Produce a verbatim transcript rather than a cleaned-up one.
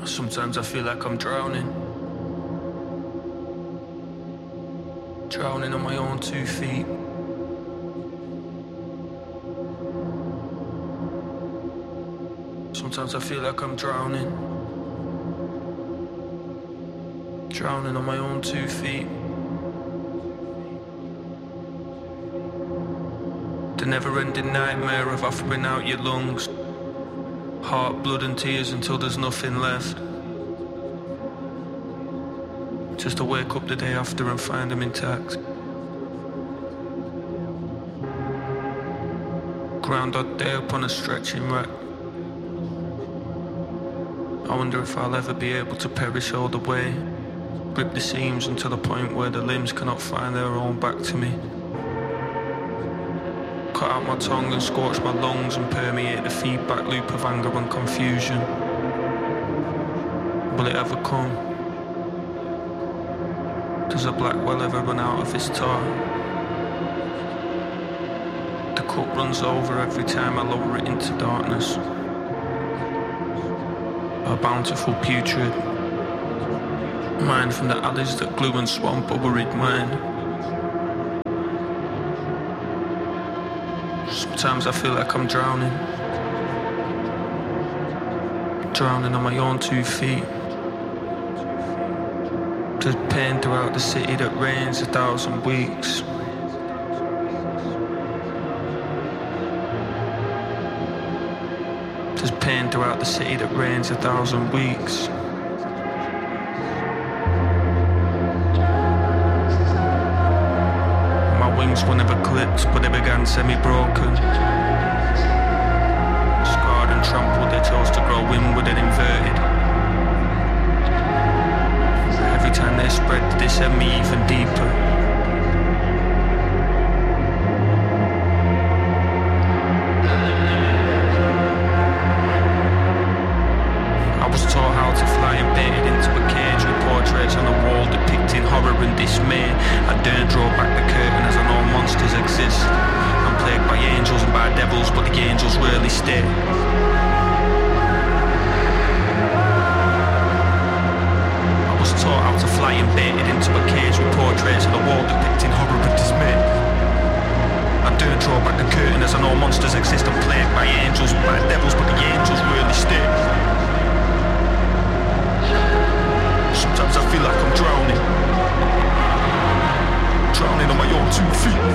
Sometimes I feel like I'm drowning. Drowning on my own two feet. Sometimes I feel like I'm drowning. Drowning on my own two feet. The never-ending nightmare of offering out your lungs. Heart, blood and tears until there's nothing left. Just to wake up the day after and find them intact. Groundhog Day upon a stretching rack. I wonder if I'll ever be able to perish all the way. Rip the seams until the point where the limbs cannot find their own back to me. Cut out my tongue and scorch my lungs and permeate the feedback loop of anger and confusion. Will it ever come? Does a black well ever run out of its tar? The cup runs over every time I lower it into darkness. A bountiful putrid. Mine from the alleys that glue and swamp a worried mind. Sometimes I feel like I'm drowning. Drowning on my own two feet. There's pain throughout the city that rains a thousand weeks. There's pain throughout the city that rains a thousand weeks. My wings were never clipped, but they began semi-broken. Scarred and trampled, they chose to grow inward and inverted. Every time they spread, they send me even deeper. I was taught how to fly and baited into a cage with portraits on the wall depicting horror and dismay. I dare draw back the curtain as I know monsters exist. I'm plagued by angels and by devils, but the angels rarely stay. Taught how to fly and baited into a cage with portraits on the wall depicting horror and dismay. I dare draw back the curtain as I know monsters exist. I'm plagued by angels and by devils, but the angels rarely stay. Sometimes I feel like I'm drowning. Drowning on my own two feet.